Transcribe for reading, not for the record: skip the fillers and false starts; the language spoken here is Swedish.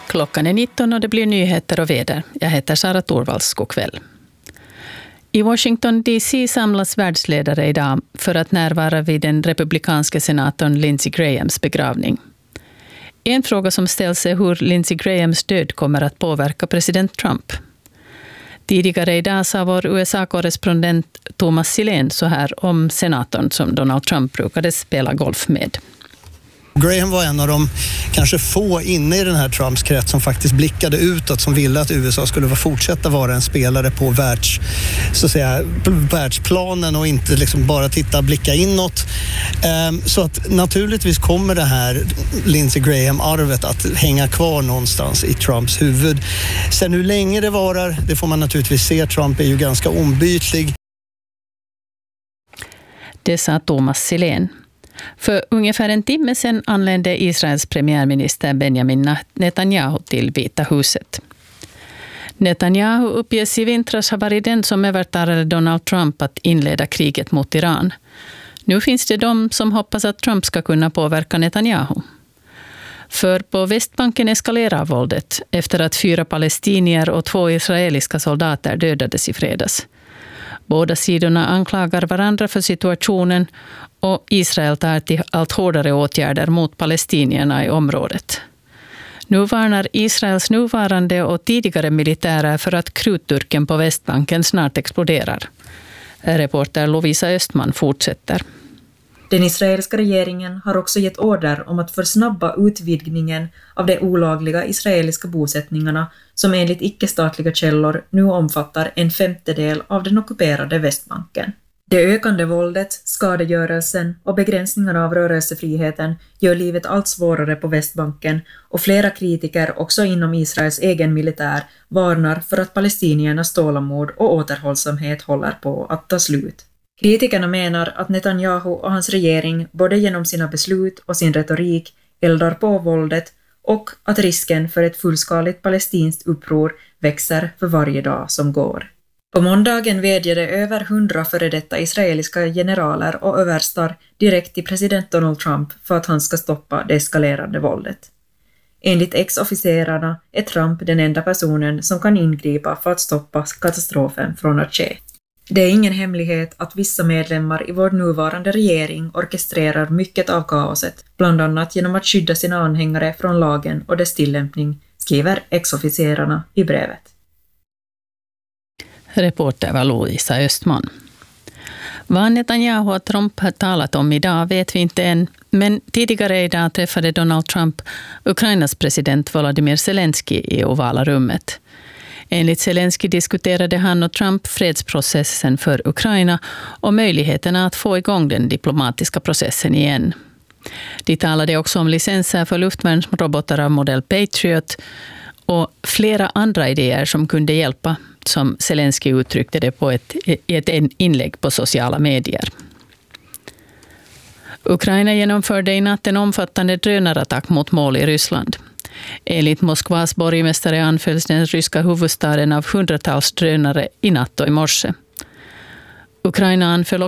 Klockan är 19 och det blir nyheter och väder. Jag heter Sara Torvalds. God kväll. I Washington DC samlas världsledare idag för att närvara vid den republikanska senatorn Lindsey Grahams begravning. En fråga som ställs är hur Lindsey Grahams död kommer att påverka president Trump. Tidigare idag sa vår USA-korrespondent Thomas Silén så här om senatorn som Donald Trump brukade spela golf med. Graham var en av de kanske få inne i den här Trumps krets som faktiskt blickade utåt, som ville att USA skulle fortsätta vara en spelare på världsplanen och inte liksom bara blicka inåt. Så att naturligtvis kommer det här Lindsey Graham-arvet att hänga kvar någonstans i Trumps huvud. Sen hur länge det varar, det får man naturligtvis se. Trump är ju ganska ombytlig. Det sa Thomas Silén. För ungefär en timme sedan anlände Israels premiärminister Benjamin Netanyahu till Vita huset. Netanyahu uppges i vintras ha varit den som övertalade Donald Trump att inleda kriget mot Iran. Nu finns det de som hoppas att Trump ska kunna påverka Netanyahu. För på Västbanken eskalerar våldet efter att 4 palestinier och 2 israeliska soldater dödades i fredags. Båda sidorna anklagar varandra för situationen och Israel tar till allt hårdare åtgärder mot palestinierna i området. Nu varnar Israels nuvarande och tidigare militärer för att krutdurken på Västbanken snart exploderar. Reporter Lovisa Östman fortsätter. Den israeliska regeringen har också gett order om att försnabba utvidgningen av de olagliga israeliska bosättningarna som enligt icke-statliga källor nu omfattar 1/5 av den ockuperade Västbanken. Det ökande våldet, skadegörelsen och begränsningarna av rörelsefriheten gör livet allt svårare på Västbanken och flera kritiker också inom Israels egen militär varnar för att palestiniernas tålamod och återhållsamhet håller på att ta slut. Kritikerna menar att Netanyahu och hans regering både genom sina beslut och sin retorik eldar på våldet och att risken för ett fullskaligt palestinskt uppror växer för varje dag som går. På måndagen vädjade över 100 före detta israeliska generaler och överstar direkt till president Donald Trump för att han ska stoppa det eskalerande våldet. Enligt ex-officerarna är Trump den enda personen som kan ingripa för att stoppa katastrofen från att ske. Det är ingen hemlighet att vissa medlemmar i vår nuvarande regering orkestrerar mycket av kaoset, bland annat genom att skydda sina anhängare från lagen och dess tillämpning, skriver ex-officerarna i brevet. Reporter var Lovisa Östman. Vad Netanyahu och Trump har talat om idag vet vi inte än, men tidigare idag träffade Donald Trump Ukrainas president Volodymyr Zelensky i ovala rummet. Enligt Zelensky diskuterade han och Trump fredsprocessen för Ukraina och möjligheterna att få igång den diplomatiska processen igen. De talade också om licenser för luftvärnsrobotar av modell Patriot och flera andra idéer som kunde hjälpa, som Zelensky uttryckte det i ett inlägg på sociala medier. Ukraina genomförde i natt en omfattande drönarattack mot mål i Ryssland. Enligt Moskvas borgmästare anfölls den ryska huvudstaden av hundratals drönare i natt och i morse. Ukraina anföll